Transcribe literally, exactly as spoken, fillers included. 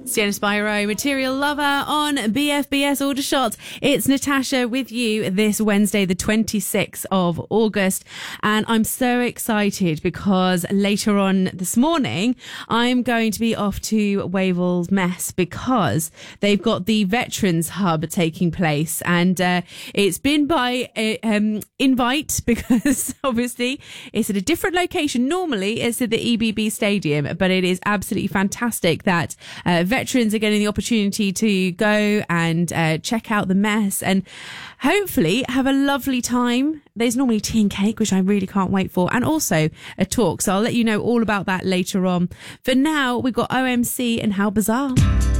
Sienna Spyro, Material Lover on B F B S Aldershot. It's Natasha with you this Wednesday, the twenty-sixth of August. And I'm so excited because later on this morning, I'm going to be off to Wavell's Mess because they've got the Veterans Hub taking place. And uh, it's been by uh, um, invite because obviously it's at a different location. Normally it's at the E B B Stadium, but it is absolutely fantastic that uh, veterans are getting the opportunity to go and uh, check out the mess and hopefully have a lovely time. There's normally tea and cake, which I really can't wait for, and also a talk. So I'll let you know all about that later on. For now, we've got O M C and How Bizarre.